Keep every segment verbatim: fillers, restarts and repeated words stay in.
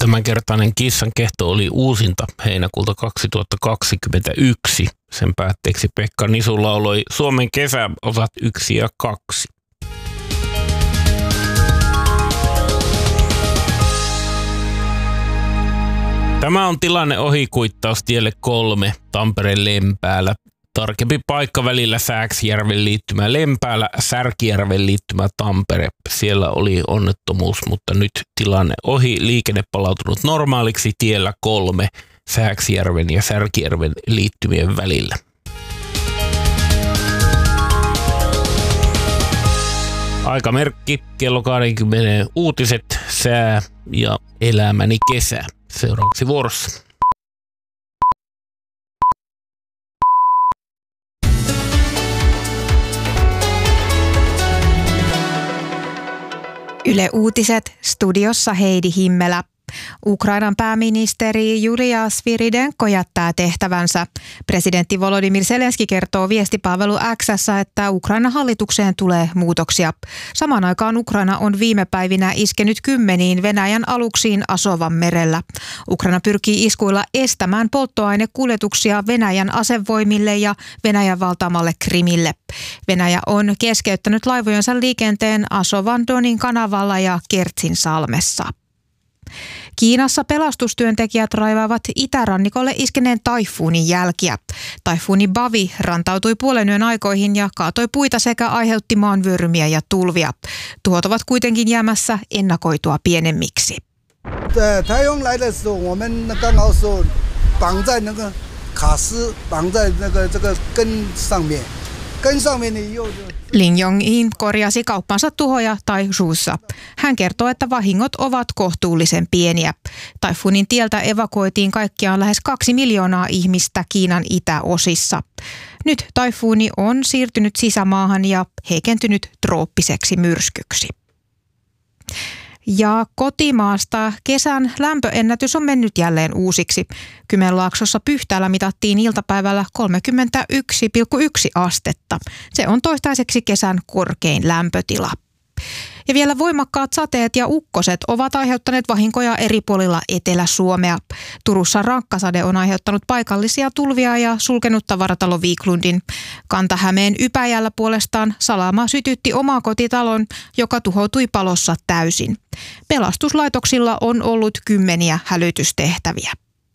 Tämänkertainen Kissan kehto oli uusinta heinäkuulta kaksituhattakaksikymmentäyksi. Sen päätteeksi Pekka Nisu lauloi Suomen kesä osat yksi ja kaksi. Tämä on tilanne ohikuittaus tielle kolme Tampereen Lempäälä. Tarkempi paikka välillä Sääksjärven liittymä Lempäälä, Särkijärven liittymä Tampere. Siellä oli onnettomuus, mutta nyt tilanne ohi. Liikenne palautunut normaaliksi tiellä kolme Sääksjärven ja Särkijärven liittymien välillä. Aikamerkki, kello kaksikymmentä uutiset, sää ja elämäni kesä. Seuraavaksi vuorossa. Yle Uutiset, studiossa Heidi Himmelä. Ukrainan pääministeri Julia Sviridenko jättää tehtävänsä. Presidentti Volodymyr Zelenski kertoo viestipalvelu X:ssä, että Ukrainan hallitukseen tulee muutoksia. Samaan aikaan Ukraina on viime päivinä iskenyt kymmeniin Venäjän aluksiin Asovan merellä. Ukraina pyrkii iskuilla estämään polttoainekuljetuksia Venäjän asevoimille ja Venäjän valtaamalle Krimille. Venäjä on keskeyttänyt laivojensa liikenteen Asovan Donin kanavalla ja Kertsin salmessa. Kiinassa pelastustyöntekijät raivaavat itärannikolle iskeneen taifuunin jälkiä. Taifuuni Bavi rantautui puolen yön aikoihin ja kaatoi puita sekä aiheutti maanvyörymiä ja tulvia. Tuhot ovat kuitenkin jäämässä ennakoitua pienemmiksi. Lin Yong-in korjasi kauppansa tuhoja Taijuussa. Hän kertoo, että vahingot ovat kohtuullisen pieniä. Taifuunin tieltä evakuoitiin kaikkiaan lähes kaksi miljoonaa ihmistä Kiinan itäosissa. Nyt taifuuni on siirtynyt sisämaahan ja heikentynyt trooppiseksi myrskyksi. Ja kotimaasta kesän lämpöennätys on mennyt jälleen uusiksi. Kymenlaaksossa Pyhtäällä mitattiin iltapäivällä kolmekymmentäyksi pilkku yksi astetta. Se on toistaiseksi kesän korkein lämpötila. Ja vielä voimakkaat sateet ja ukkoset ovat aiheuttaneet vahinkoja eri puolilla Etelä-Suomea. Turussa rankkasade on aiheuttanut paikallisia tulvia ja sulkenut tavaratalo Viklundin. Kanta-Hämeen Ypäjällä puolestaan salama sytytti omaa kotitalon, joka tuhoutui palossa täysin. Pelastuslaitoksilla on ollut kymmeniä hälytystehtäviä.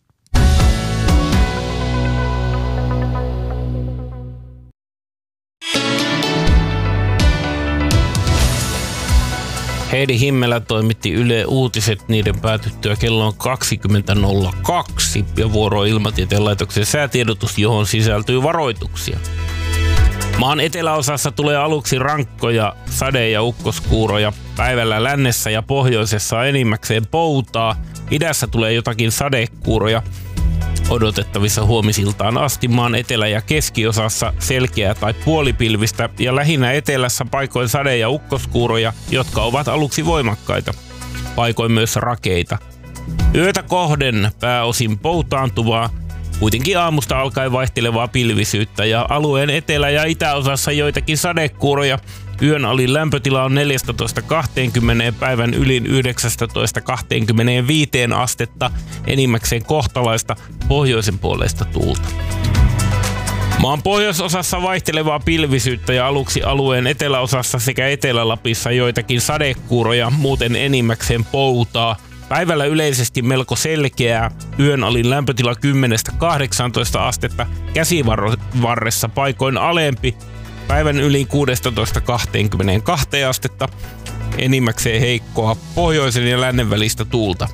Heidi Himmelä toimitti Yle Uutiset niiden päätyttyä kello on kaksikymmentä nolla kaksi ja vuoro Ilmatieteen laitoksen säätiedotus, johon sisältyy varoituksia. Maan eteläosassa tulee aluksi rankkoja sade- ja ukkoskuuroja. Päivällä lännessä ja pohjoisessa enimmäkseen poutaa. Idässä tulee jotakin sadekuuroja. Odotettavissa huomisiltaan asti maan etelä- ja keskiosassa selkeää tai puolipilvistä ja lähinnä etelässä paikoin sade- ja ukkoskuuroja, jotka ovat aluksi voimakkaita. Paikoin myös rakeita. Yötä kohden pääosin poutaantuvaa, kuitenkin aamusta alkaen vaihtelevaa pilvisyyttä ja alueen etelä- ja itäosassa joitakin sadekuuroja. Yön alin lämpötila on neljätoista kaksikymmentä, päivän ylin yhdeksäntoista kaksikymmentäviisi astetta, enimmäkseen kohtalaista pohjoisen puolesta tuulta. Maan pohjoisosassa vaihtelevaa pilvisyyttä ja aluksi alueen eteläosassa sekä Etelä-Lapissa joitakin sadekuuroja, muuten enimmäkseen poutaa. Päivällä yleisesti melko selkeää, yön alin lämpötila kymmenestä kahdeksaantoista astetta, käsivarressa paikoin alempi, päivän yli kuusitoista kaksikymmentäkaksi astetta, enimmäkseen heikkoa pohjoisen ja lännen välistä tuulta.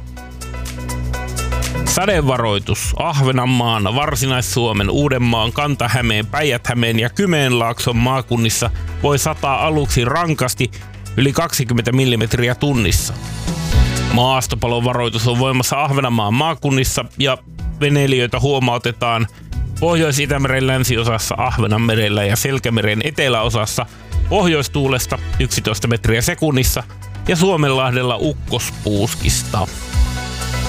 Sadevaroitus Ahvenanmaan, Varsinais-Suomen, Uudenmaan, Kanta-Hämeen, Päijät-Hämeen ja Kymenlaakson maakunnissa voi sataa aluksi rankasti yli kaksikymmentä millimetriä tunnissa. Maastopalon varoitus on voimassa Ahvenanmaan maakunnissa ja veneilijöitä huomautetaan Pohjois-Itämeren länsiosassa, Ahvenanmerellä ja Selkämeren eteläosassa pohjoistuulesta yksitoista metriä sekunnissa ja Suomenlahdella ukkospuuskista.